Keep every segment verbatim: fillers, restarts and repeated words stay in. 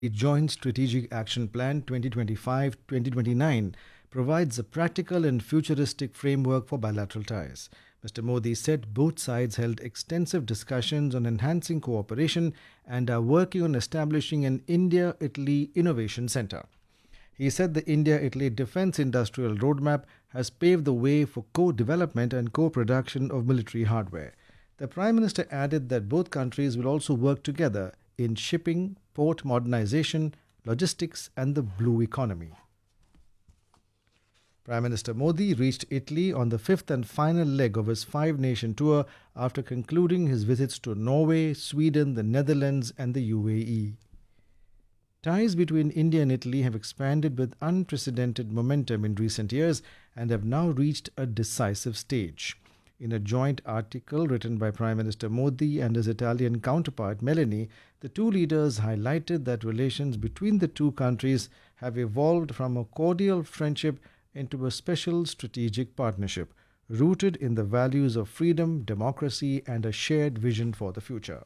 The Joint Strategic Action Plan twenty twenty-five to twenty twenty-nine provides a practical and futuristic framework for bilateral ties. Mister Modi said both sides held extensive discussions on enhancing cooperation and are working on establishing an India Italy Innovation Center. He said the India Italy Defence Industrial Roadmap has paved the way for co development and co production of military hardware. The Prime Minister added that both countries will also work together in shipping, port modernization, logistics, and the blue economy. Prime Minister Modi reached Italy on the fifth and final leg of his five nation tour after concluding his visits to Norway, Sweden, the Netherlands, and the U A E. Ties between India and Italy have expanded with unprecedented momentum in recent years and have now reached a decisive stage. In a joint article written by Prime Minister Modi and his Italian counterpart Meloni, the two leaders highlighted that relations between the two countries have evolved from a cordial friendship into a special strategic partnership, rooted in the values of freedom, democracy, and a shared vision for the future.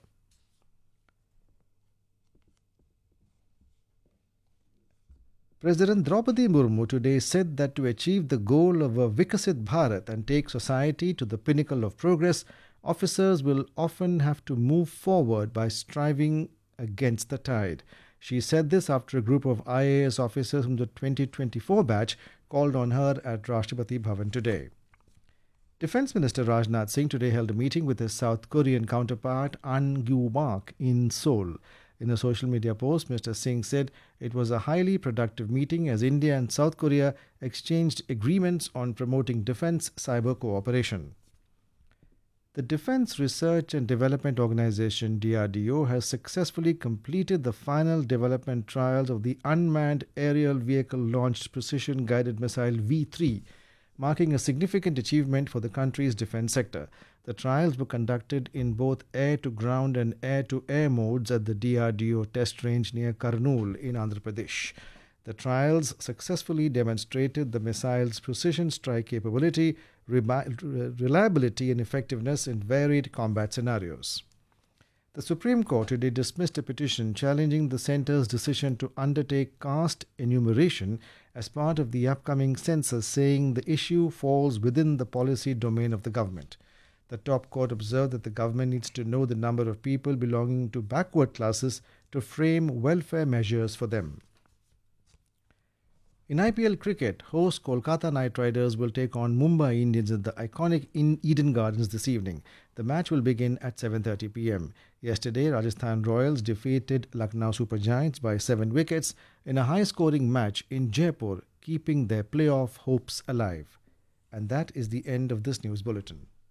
President Draupadi Murmu today said that to achieve the goal of a Vikasit Bharat and take society to the pinnacle of progress, officers will often have to move forward by striving against the tide. She said this after a group of I A S officers from the twenty twenty-four batch called on her at Rashtrapati Bhavan today. Defence Minister Rajnath Singh today held a meeting with his South Korean counterpart An Gyu-mak in Seoul. In a social media post, Mister Singh said it was a highly productive meeting as India and South Korea exchanged agreements on promoting defence cyber cooperation. The Defence Research and Development Organization D R D O has successfully completed the final development trials of the Unmanned Aerial Vehicle Launched Precision Guided Missile V three, marking a significant achievement for the country's defence sector. The trials were conducted in both air-to-ground and air-to-air modes at the D R D O test range near Kurnool in Andhra Pradesh. The trials successfully demonstrated the missile's precision strike capability, reliability, and effectiveness in varied combat scenarios. The Supreme Court today dismissed a petition challenging the centre's decision to undertake caste enumeration as part of the upcoming census, saying the issue falls within the policy domain of the government. The top court observed that the government needs to know the number of people belonging to backward classes to frame welfare measures for them. In I P L cricket, host Kolkata Knight Riders will take on Mumbai Indians at the iconic in Eden Gardens this evening. The match will begin at seven thirty p m. Yesterday, Rajasthan Royals defeated Lucknow Super Giants by seven wickets in a high-scoring match in Jaipur, keeping their playoff hopes alive. And that is the end of this news bulletin.